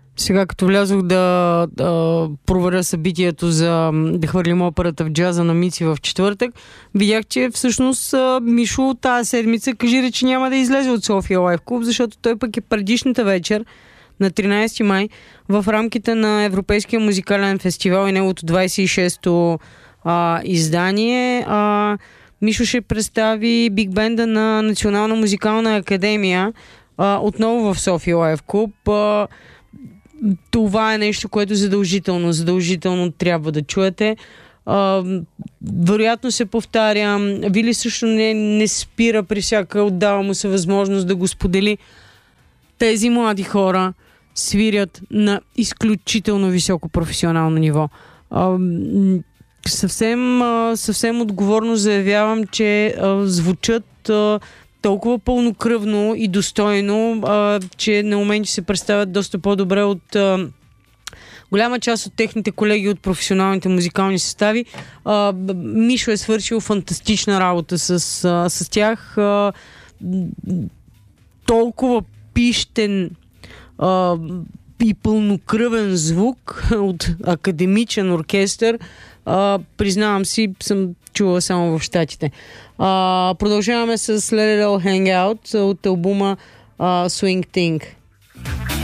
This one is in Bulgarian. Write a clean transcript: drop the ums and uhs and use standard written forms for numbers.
Сега като влязох да проверя събитието да хвърлим операта в джаза на Мици в четвъртък, видях, че всъщност Мишо тази седмица кажи, че няма да излезе от София Лайф Клуб, защото той пък е предишната вечер на 13 май в рамките на Европейския музикален фестивал и неговото 26-то издание. Мишо ще представи биг бенда на Национална музикална академия отново в София Лайф Клуб. Това е нещо, което задължително трябва да чуете. Вероятно се повтарям. Вили също не спира при всяка, отдава му се възможност да го сподели. Тези млади хора свирят на изключително високо професионално ниво. Съвсем отговорно заявявам, че звучат толкова пълнокръвно и достойно, че на моменти се представят доста по-добре от голяма част от техните колеги от професионалните музикални състави. Мишо е свършил фантастична работа с тях. Толкова пищен и пълнокръвен звук от академичен оркестър, признавам си, съм чула само в щатите. Продължаваме с Let It All Hang Out от албума Swing Thing.